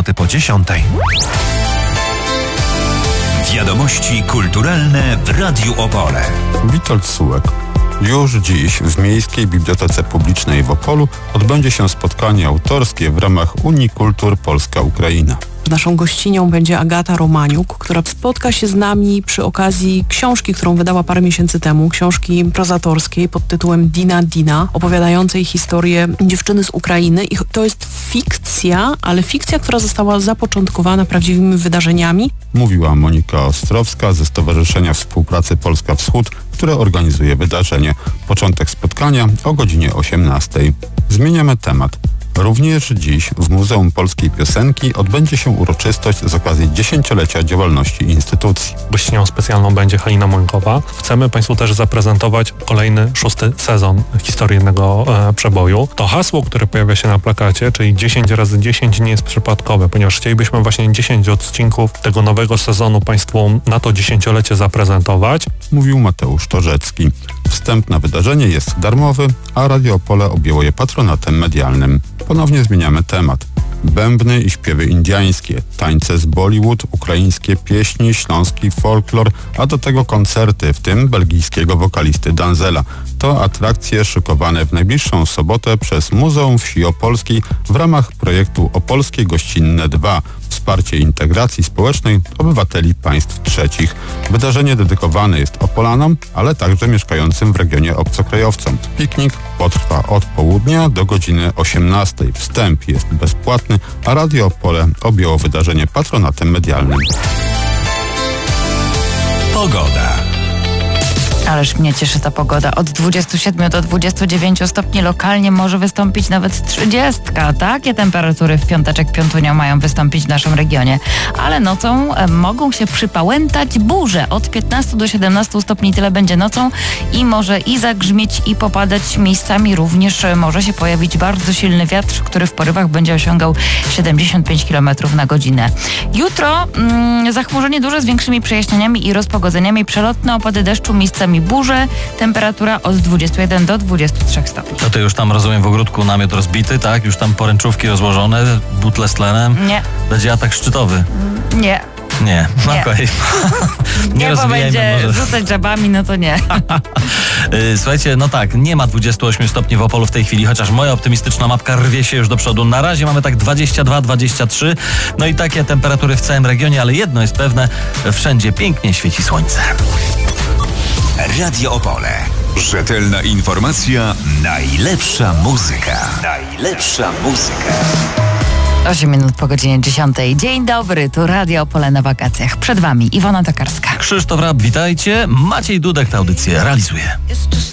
minuty po 10. Wiadomości kulturalne w Radiu Opole. Witold Sułek. Już dziś w Miejskiej Bibliotece Publicznej w Opolu odbędzie się spotkanie autorskie w ramach Unii Kultur Polska-Ukraina. Naszą gościnią będzie Agata Romaniuk, która spotka się z nami przy okazji książki, którą wydała parę miesięcy temu, książki prozatorskiej pod tytułem Dina, opowiadającej historię dziewczyny z Ukrainy. I to jest fikcja, ale fikcja, która została zapoczątkowana prawdziwymi wydarzeniami. Mówiła Monika Ostrowska ze Stowarzyszenia Współpracy Polska Wschód, które organizuje wydarzenie. Początek spotkania o godzinie 18. Zmieniamy temat. Również dziś w Muzeum Polskiej Piosenki odbędzie się uroczystość z okazji 10-lecia działalności instytucji. Gościnią specjalną będzie Halina Mońkowa. Chcemy Państwu też zaprezentować kolejny 6. sezon historyjnego przeboju. To hasło, które pojawia się na plakacie, czyli 10 razy 10 nie jest przypadkowe, ponieważ chcielibyśmy właśnie 10 odcinków tego nowego sezonu Państwu na to 10-lecie zaprezentować. Mówił Mateusz Torzecki. Wstęp na wydarzenie jest darmowy, a Radio Opole objęło je patronatem medialnym. Ponownie zmieniamy temat. Bębny i śpiewy indyjskie, tańce z Bollywood, ukraińskie pieśni, śląski folklor, a do tego koncerty, w tym belgijskiego wokalisty Danzela. To atrakcje szykowane w najbliższą sobotę przez Muzeum Wsi Opolskiej w ramach projektu Opolskie Gościnne 2. Wsparcie integracji społecznej obywateli państw trzecich. Wydarzenie dedykowane jest Opolanom, ale także mieszkającym w regionie obcokrajowcom. Piknik potrwa od południa do godziny 18. Wstęp jest bezpłatny, a Radio Opole objęło wydarzenie patronatem medialnym. Pogoda. Ależ mnie cieszy ta pogoda. Od 27 do 29 stopni lokalnie może wystąpić nawet 30. Takie temperatury w piąteczek, piątunio mają wystąpić w naszym regionie. Ale nocą mogą się przypałętać burze. Od 15 do 17 stopni tyle będzie nocą i może i zagrzmieć, i popadać. Miejscami również może się pojawić bardzo silny wiatr, który w porywach będzie osiągał 75 km na godzinę. Jutro zachmurzenie duże z większymi przejaśnieniami i rozpogodzeniami, przelotne opady deszczu, miejscami burze, temperatura od 21 do 23 stopni. No to już tam, rozumiem, w ogródku namiot rozbity, tak? Już tam poręczówki rozłożone, butle z tlenem. Nie. Będzie atak szczytowy. Nie. Nie. Okej. Nie, bo będzie rzucać żabami, no to nie. Słuchajcie, no tak, nie ma 28 stopni w Opolu w tej chwili, chociaż moja optymistyczna mapka rwie się już do przodu. Na razie mamy tak 22, 23, no i takie temperatury w całym regionie, ale jedno jest pewne, wszędzie pięknie świeci słońce. Radio Opole. Rzetelna informacja, najlepsza muzyka. Najlepsza muzyka. 8 minut po godzinie 10. Dzień dobry, tu Radio Opole na wakacjach. Przed Wami Iwona Tokarska. Krzysztof Rab, witajcie. Maciej Dudek tę audycję realizuje.